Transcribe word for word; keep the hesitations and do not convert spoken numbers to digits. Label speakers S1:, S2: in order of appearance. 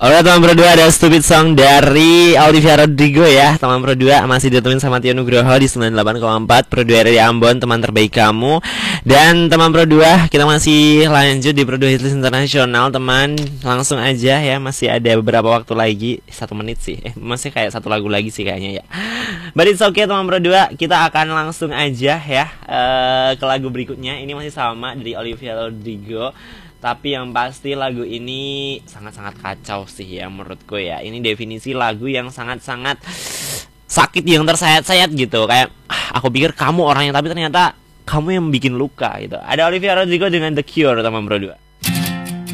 S1: Oke teman Pro dua, ada Stupid Song dari Olivia Rodrigo ya. Teman Pro dua masih ditemuin sama Tio Nugroho di sembilan puluh delapan koma empat. Pro dua dari Ambon, teman terbaik kamu. Dan teman Pro dua, kita masih lanjut di Pro dua Hitlist Internasional. Teman, langsung aja ya, masih ada beberapa waktu lagi. Satu menit sih, eh masih kayak satu lagu lagi sih kayaknya ya. But it's okay teman Pro dua, kita akan langsung aja ya uh, ke lagu berikutnya. Ini masih sama dari Olivia Rodrigo, tapi yang pasti lagu ini sangat-sangat kacau sih ya menurutku ya. Ini definisi lagu yang sangat-sangat sakit, yang tersayat-sayat gitu. Kayak ah, aku pikir kamu orangnya, tapi ternyata kamu yang bikin luka gitu. Ada Olivia Rodrigo dengan The Cure teman Pro dua.